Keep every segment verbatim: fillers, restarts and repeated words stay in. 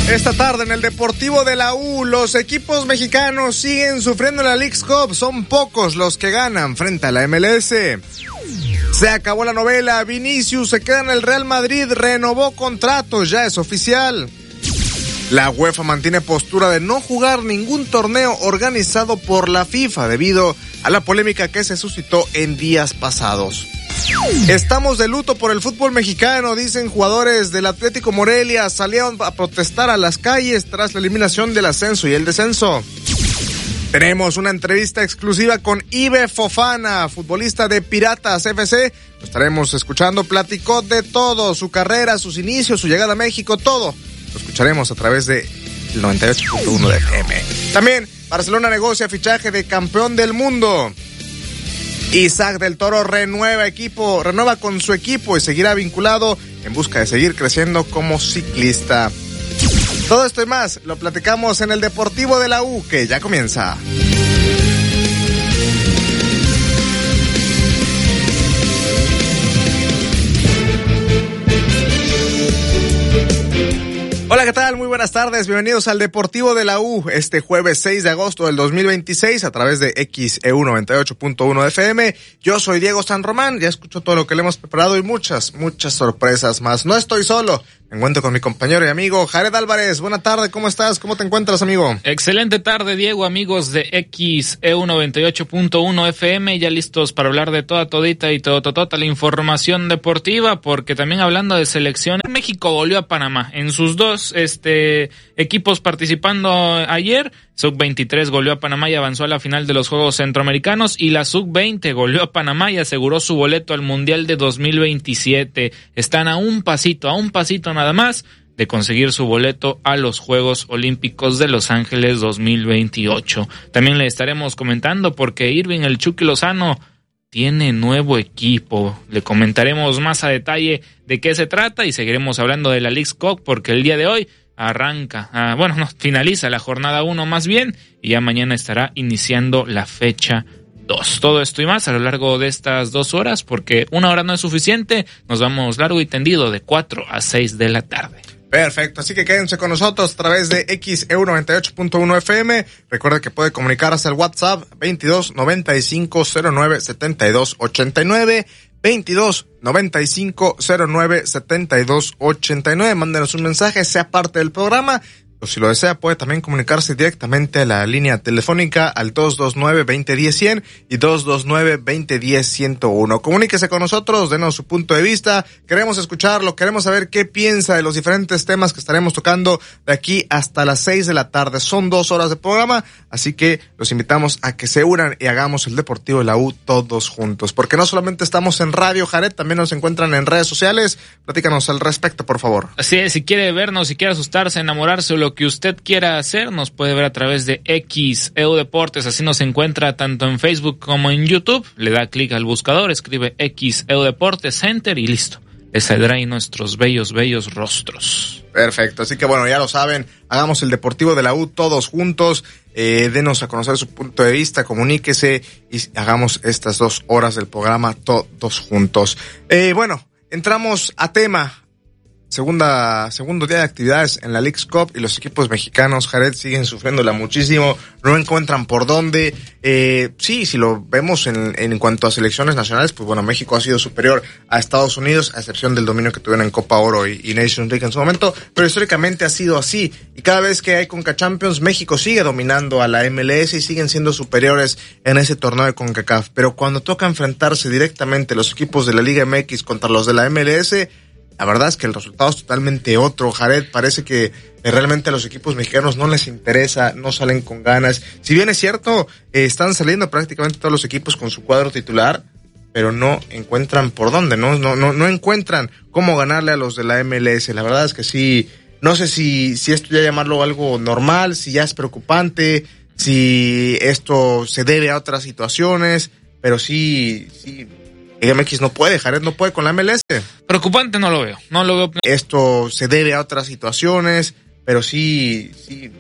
Esta tarde en el Deportivo de la U, los equipos mexicanos siguen sufriendo en la Leagues Cup. Son pocos los que ganan frente a la M L S. Se acabó la novela. Vinicius se queda en el Real Madrid, renovó contrato, ya es oficial. La UEFA mantiene postura de no jugar ningún torneo organizado por la FIFA debido a la polémica que se suscitó en días pasados. Estamos de luto por el fútbol mexicano, dicen jugadores del Atlético Morelia. Salieron a protestar a las calles tras la eliminación del ascenso y el descenso. Tenemos una entrevista exclusiva con Ibe Fofana, futbolista de Piratas F C. Lo estaremos escuchando, platicó de todo, su carrera, sus inicios, su llegada a México, todo. Lo escucharemos a través de el noventa y ocho punto uno de F M. También, Barcelona negocia fichaje de campeón del mundo. Isaac del Toro renueva equipo, renueva con su equipo y seguirá vinculado en busca de seguir creciendo como ciclista. Todo esto y más lo platicamos en el Deportivo de la U, que ya comienza. Hola, ¿qué tal? Muy buenas tardes, bienvenidos al Deportivo de la U, este jueves seis de agosto del dos mil veintiséis a través de X E U noventa y ocho punto uno F M. Yo soy Diego San Román, ya escucho todo lo que le hemos preparado y muchas, muchas sorpresas más. No estoy solo, me encuentro con mi compañero y amigo Jared Álvarez. Buena tarde, ¿cómo estás? ¿Cómo te encuentras, amigo? Excelente tarde, Diego, amigos de X E U noventa y ocho punto uno F M, ya listos para hablar de toda todita y todo totota la información deportiva, porque también hablando de selección, México volvió a Panamá en sus dos este equipos participando ayer. sub veintitrés goleó a Panamá y avanzó a la final de los Juegos Centroamericanos, y la sub veinte goleó a Panamá y aseguró su boleto al Mundial de dos mil veintisiete. Están a un pasito, a un pasito nada más de conseguir su boleto a los Juegos Olímpicos de Los Ángeles dos mil veintiocho. También le estaremos comentando porque Irving el Chucky Lozano tiene nuevo equipo. Le comentaremos más a detalle de qué se trata y seguiremos hablando de la Leagues Cup porque el día de hoy arranca, ah, bueno, no, finaliza la jornada uno más bien, y ya mañana estará iniciando la fecha dos. Todo esto y más a lo largo de estas dos horas, porque una hora no es suficiente, nos vamos largo y tendido de cuatro a seis de la tarde. Perfecto, así que quédense con nosotros a través de X E U noventa y ocho punto uno F M. Recuerde que puede comunicarse al WhatsApp veintidós noventa y cinco cero nueve setenta y dos ochenta y nueve, veintidós noventa y cinco cero nueve setenta y dos ochenta y nueve. Mándenos un mensaje, sea parte del programa. O si lo desea, puede también comunicarse directamente a la línea telefónica al dos dos nueve, veinte diez, cien y dos dos nueve, veinte diez, ciento uno. Comuníquese con nosotros, denos su punto de vista. Queremos escucharlo, queremos saber qué piensa de los diferentes temas que estaremos tocando de aquí hasta las seis de la tarde. Son dos horas de programa, así que los invitamos a que se unan y hagamos el Deportivo de la U todos juntos. Porque no solamente estamos en radio, Jared, también nos encuentran en redes sociales. Platícanos al respecto, por favor. Así es, si quiere vernos, si quiere asustarse, enamorarse o lo que usted quiera hacer, nos puede ver a través de X E U Deportes. Así nos encuentra tanto en Facebook como en YouTube. Le da clic al buscador, escribe X E U Deportes, Enter y listo. Le saldrá ahí nuestros bellos, bellos rostros. Perfecto, así que bueno, ya lo saben, hagamos el Deportivo de la U todos juntos, eh, denos a conocer su punto de vista, comuníquese y hagamos estas dos horas del programa todos juntos. Eh, bueno, entramos a tema. Segunda, segundo día de actividades en la Leagues Cup y los equipos mexicanos, Jared, siguen sufriéndola muchísimo, no encuentran por dónde. Eh, sí, si lo vemos en, en cuanto a selecciones nacionales, pues bueno, México ha sido superior a Estados Unidos, a excepción del dominio que tuvieron en Copa Oro y, y Nations League en su momento, pero históricamente ha sido así. Y cada vez que hay CONCACHAMPIONS, México sigue dominando a la M L S y siguen siendo superiores en ese torneo de CONCACAF. Pero cuando toca enfrentarse directamente los equipos de la Liga M X contra los de la M L S, la verdad es que el resultado es totalmente otro, Jared. Parece que realmente a los equipos mexicanos no les interesa, no salen con ganas. Si bien es cierto, eh, están saliendo prácticamente todos los equipos con su cuadro titular, pero no encuentran por dónde, no, no, no, no encuentran cómo ganarle a los de la M L S. La verdad es que sí, no sé si, si esto ya llamarlo algo normal, si ya es preocupante, si esto se debe a otras situaciones, pero sí, sí. M X no puede, Jared no puede con la M L S. Preocupante no lo veo, no lo veo. Esto se debe a otras situaciones, pero sí, sí,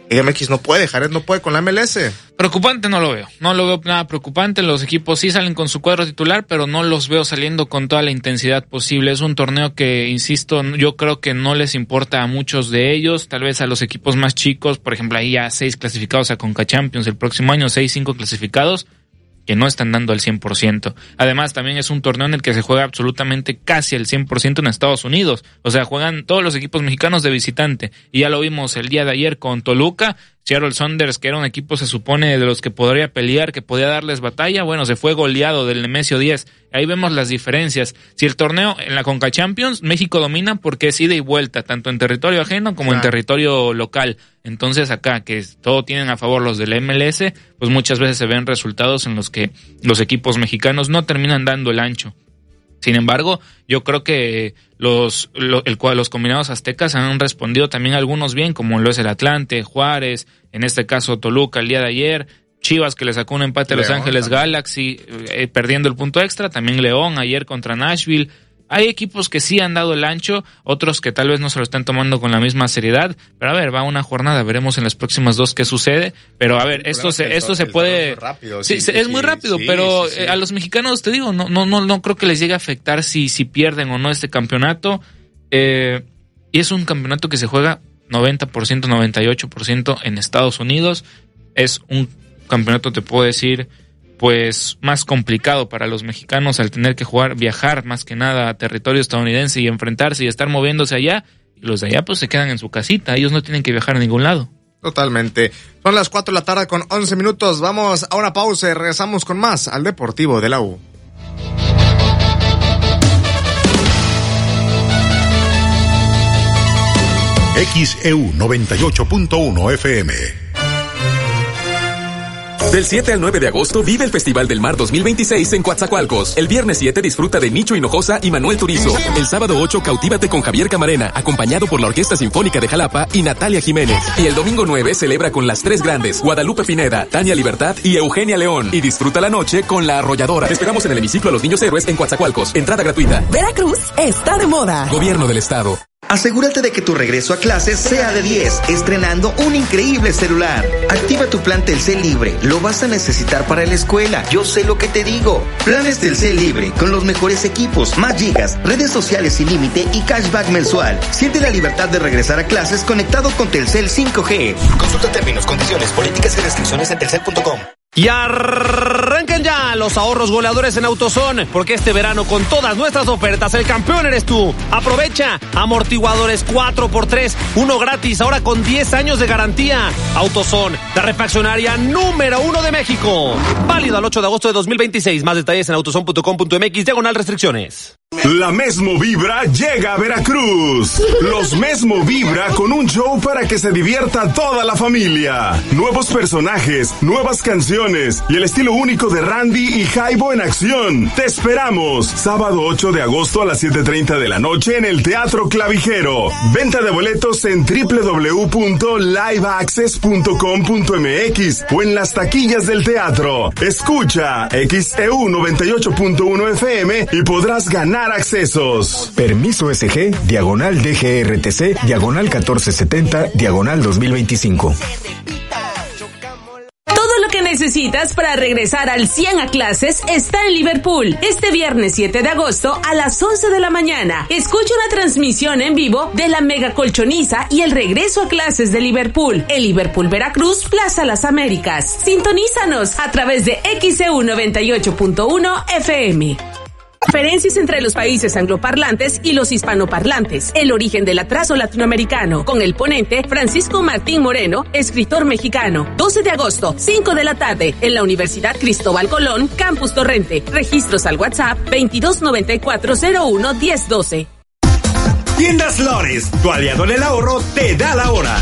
Liga M X no puede, Jared no puede con la M L S. Preocupante no lo veo, no lo veo nada preocupante. Los equipos sí salen con su cuadro titular, pero no los veo saliendo con toda la intensidad posible. Es un torneo que, insisto, yo creo que no les importa a muchos de ellos, tal vez a los equipos más chicos, por ejemplo, ahí ya seis clasificados a Conca Champions el próximo año, seis, cinco clasificados, que no están dando al cien por ciento. Además, también es un torneo en el que se juega absolutamente casi al cien por ciento en Estados Unidos. O sea, juegan todos los equipos mexicanos de visitante. Y ya lo vimos el día de ayer con Toluca. Seattle Sounders, que era un equipo, se supone, de los que podría pelear, que podía darles batalla, bueno, se fue goleado del Nemesio diez. Ahí vemos las diferencias. Si el torneo en la Conca Champions, México domina porque es ida y vuelta, tanto en territorio ajeno como claro. en territorio local. Entonces acá, que todo tienen a favor los del M L S, pues muchas veces se ven resultados en los que los equipos mexicanos no terminan dando el ancho. Sin embargo, yo creo que los, lo, el, los combinados aztecas han respondido también algunos bien, como lo es el Atlante, Juárez, en este caso Toluca el día de ayer, Chivas que le sacó un empate León, a Los Ángeles también. Galaxy, eh, perdiendo el punto extra, también León ayer contra Nashville. Hay equipos que sí han dado el ancho, otros que tal vez no se lo están tomando con la misma seriedad, pero a ver, va una jornada, veremos en las próximas dos qué sucede, pero a ver, esto se, esto se puede, rápido, sí, sí, es muy rápido, sí, pero sí, sí. a los mexicanos, te digo, no, no, no, no creo que les llegue a afectar si, si pierden o no este campeonato, eh, y es un campeonato que se juega noventa por ciento, noventa y ocho por ciento en Estados Unidos, es un campeonato, te puedo decir, pues más complicado para los mexicanos al tener que jugar, viajar más que nada a territorio estadounidense y enfrentarse y estar moviéndose allá, y los de allá pues se quedan en su casita, ellos no tienen que viajar a ningún lado. Totalmente. Son las cuatro de la tarde con once minutos, vamos a una pausa y regresamos con más al Deportivo de la U. X E U noventa y ocho punto uno F M. Del siete al nueve de agosto vive el Festival del Mar dos mil veintiséis en Coatzacoalcos. El viernes siete disfruta de Nicho Hinojosa y Manuel Turizo. El sábado ocho cautívate con Javier Camarena, acompañado por la Orquesta Sinfónica de Jalapa y Natalia Jiménez. Y el domingo nueve celebra con las tres grandes, Guadalupe Pineda, Tania Libertad y Eugenia León. Y disfruta la noche con La Arrolladora. Te esperamos en el hemiciclo a los Niños Héroes en Coatzacoalcos. Entrada gratuita. Veracruz está de moda. Gobierno del Estado. Asegúrate de que tu regreso a clases sea de diez, estrenando un increíble celular. Activa tu plan Telcel Libre, lo vas a necesitar para la escuela, yo sé lo que te digo. Planes Telcel Libre, con los mejores equipos, más gigas, redes sociales sin límite y cashback mensual. Siente la libertad de regresar a clases conectado con Telcel cinco G. Consulta términos, condiciones, políticas y restricciones en telcel punto com. Y arranquen ya los ahorros goleadores en AutoZone, porque este verano con todas nuestras ofertas el campeón eres tú. Aprovecha amortiguadores cuatro por tres, uno gratis, ahora con diez años de garantía. AutoZone, la refaccionaria número uno de México. Válido al ocho de agosto de dos mil veintiséis. Más detalles en autozone punto com punto mx, diagonal restricciones. La Mesmo Vibra llega a Veracruz. Los Mesmo Vibra con un show para que se divierta toda la familia. Nuevos personajes, nuevas canciones y el estilo único de Randy y Jaibo en acción. Te esperamos. Sábado ocho de agosto a las siete treinta de la noche en el Teatro Clavijero. Venta de boletos en doble u doble u doble u punto live access punto com punto mx o en las taquillas del teatro. Escucha X E U noventa y ocho punto uno F M y podrás ganar accesos. Permiso S G, diagonal D G R T C, diagonal catorce setenta, diagonal dos mil veinticinco. Todo lo que necesitas para regresar al cien a clases está en Liverpool. Este viernes siete de agosto a las once de la mañana. Escucha una transmisión en vivo de la Mega Colchoniza y el regreso a clases de Liverpool. En Liverpool, Veracruz, Plaza Las Américas. Sintonízanos a través de X E U noventa y ocho punto uno F M. Diferencias entre los países angloparlantes y los hispanoparlantes. El origen del atraso latinoamericano. Con el ponente Francisco Martín Moreno, escritor mexicano. doce de agosto, cinco de la tarde, en la Universidad Cristóbal Colón, Campus Torrente. Registros al WhatsApp veintidós noventa y cuatro cero uno diez doce. Tiendas Flores, tu aliado en el ahorro, te da la hora.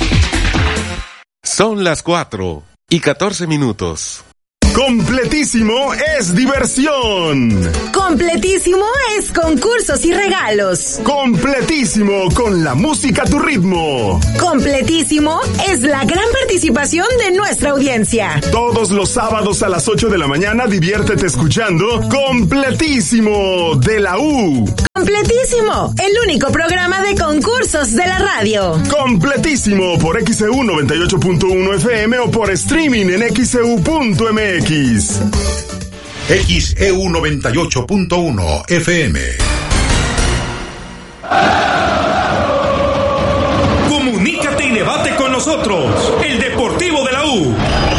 Son las cuatro y catorce minutos. Completísimo es diversión. Completísimo es concursos y regalos. Completísimo con la música a tu ritmo. Completísimo es la gran participación de nuestra audiencia. Todos los sábados a las ocho de la mañana diviértete escuchando Completísimo de la U. Comple- Completísimo, el único programa de concursos de la radio. Completísimo por X E U noventa y ocho punto uno F M o por streaming en X E U punto M X. X E U noventa y ocho punto uno F M. Comunícate y debate con nosotros. El Deportivo de la U.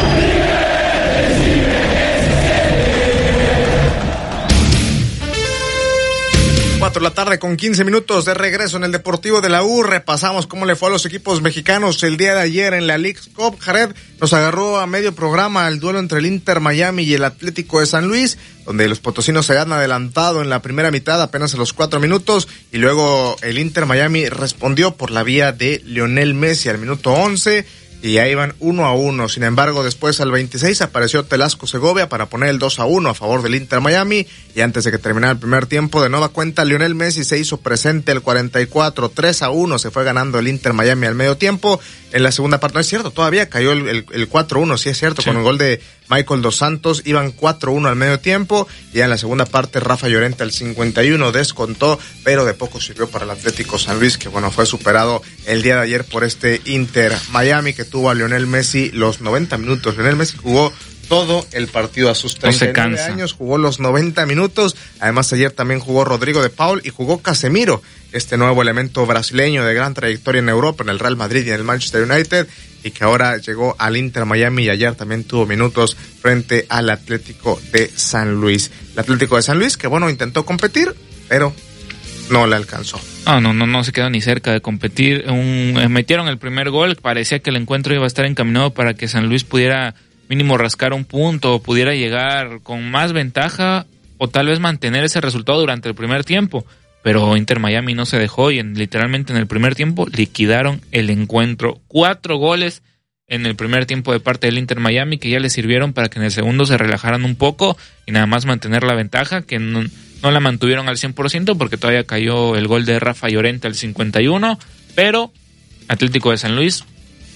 cuatro de la tarde con quince minutos de regreso en el Deportivo de la U. Repasamos cómo le fue a los equipos mexicanos el día de ayer en la Leagues Cup. Jared nos agarró a medio programa el duelo entre el Inter Miami y el Atlético de San Luis, donde los potosinos se han adelantado en la primera mitad apenas a los cuatro minutos, y luego el Inter Miami respondió por la vía de Lionel Messi al minuto once, y ahí van uno a uno. Sin embargo, después al veintiséis apareció Telasco Segovia para poner el dos a uno a favor del Inter Miami, y antes de que terminara el primer tiempo, de nueva cuenta, Lionel Messi se hizo presente al cuarenta y cuatro, tres a uno se fue ganando el Inter Miami al medio tiempo. En la segunda parte, no es cierto, todavía cayó el, el, el cuatro uno, sí es cierto, sí. Con el gol de Michael Dos Santos, iban cuatro uno al medio tiempo, y en la segunda parte Rafa Llorente al cincuenta y uno descontó, pero de poco sirvió para el Atlético San Luis, que bueno, fue superado el día de ayer por este Inter Miami, que tuvo a Lionel Messi los noventa minutos. Lionel Messi jugó todo el partido a sus treinta y nueve años, jugó los noventa minutos. Además, ayer también jugó Rodrigo de Paul y jugó Casemiro, este nuevo elemento brasileño de gran trayectoria en Europa, en el Real Madrid y en el Manchester United, y que ahora llegó al Inter Miami, y ayer también tuvo minutos frente al Atlético de San Luis. El Atlético de San Luis, que bueno, intentó competir, pero no le alcanzó. Ah, no, no, no se quedó ni cerca de competir. Un, eh, metieron el primer gol, parecía que el encuentro iba a estar encaminado para que San Luis pudiera mínimo rascar un punto, o pudiera llegar con más ventaja, o tal vez mantener ese resultado durante el primer tiempo. Pero Inter Miami no se dejó, y en, literalmente en el primer tiempo liquidaron el encuentro. Cuatro goles en el primer tiempo de parte del Inter Miami, que ya les sirvieron para que en el segundo se relajaran un poco y nada más mantener la ventaja, que no, no la mantuvieron al cien por ciento porque todavía cayó el gol de Rafa Llorente al cincuenta y uno, pero Atlético de San Luis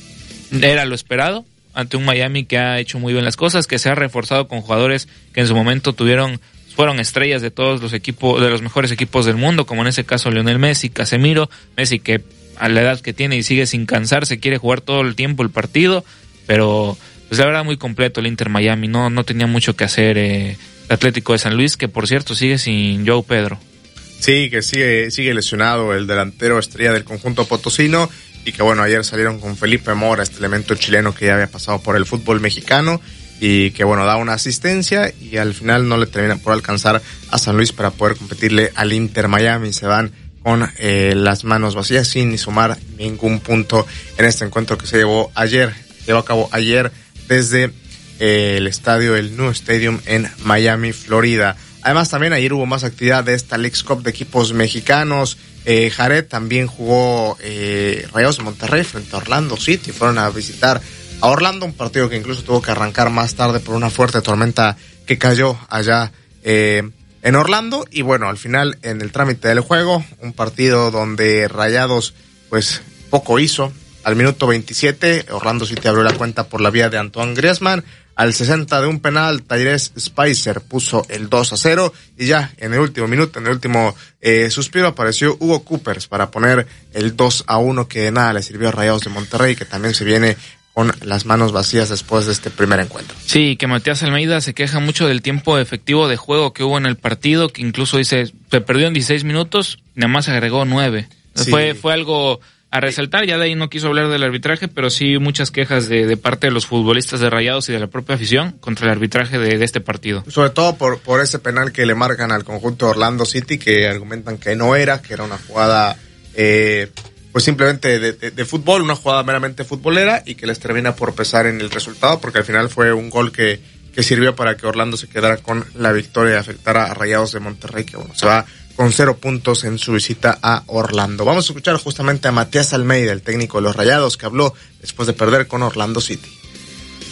era lo esperado ante un Miami que ha hecho muy bien las cosas, que se ha reforzado con jugadores que en su momento tuvieron fueron estrellas de todos los equipos, de los mejores equipos del mundo, como en ese caso Lionel Messi, Casemiro, Messi que a la edad que tiene y sigue sin cansarse, quiere jugar todo el tiempo el partido, pero pues la verdad muy completo el Inter Miami, no, no tenía mucho que hacer eh, el Atlético de San Luis, que por cierto sigue sin João Pedro. Sí, que sigue, sigue lesionado el delantero estrella del conjunto potosino, y que bueno, ayer salieron con Felipe Mora, este elemento chileno que ya había pasado por el fútbol mexicano, y que bueno, da una asistencia, y al final no le termina por alcanzar a San Luis para poder competirle al Inter Miami. Se van con eh, las manos vacías sin ni sumar ningún punto en este encuentro que se llevó ayer, llevó a cabo ayer desde eh, el estadio, el New Stadium en Miami, Florida. Además, también ayer hubo más actividad de esta Leagues Cup de equipos mexicanos. Eh, Jared también jugó eh, Rayados de Monterrey frente a Orlando City. Fueron a visitar a Orlando, un partido que incluso tuvo que arrancar más tarde por una fuerte tormenta que cayó allá eh, en Orlando. Y bueno, al final, en el trámite del juego, un partido donde Rayados pues poco hizo. Al minuto veintisiete, Orlando City abrió la cuenta por la vía de Antoine Griezmann. Al sesenta de un penal, Tyrese Spicer puso el dos a cero, y ya en el último minuto, en el último eh, suspiro, apareció Hugo Coopers para poner el dos a uno, que de nada le sirvió a Rayados de Monterrey, que también se viene con las manos vacías después de este primer encuentro. Sí, que Matías Almeida se queja mucho del tiempo efectivo de juego que hubo en el partido, que incluso dice, se perdió en dieciséis minutos, nada más agregó nueve. Sí. Fue, fue algo a resaltar, ya de ahí no quiso hablar del arbitraje, pero sí muchas quejas de, de parte de los futbolistas de Rayados y de la propia afición contra el arbitraje de, de este partido. Sobre todo por, por ese penal que le marcan al conjunto de Orlando City, que argumentan que no era, que era una jugada eh, pues simplemente de, de, de fútbol, una jugada meramente futbolera, y que les termina por pesar en el resultado, porque al final fue un gol que, que sirvió para que Orlando se quedara con la victoria y afectara a Rayados de Monterrey, que bueno, se va con cero puntos en su visita a Orlando. Vamos a escuchar justamente a Matías Almeida, el técnico de los Rayados, que habló después de perder con Orlando City.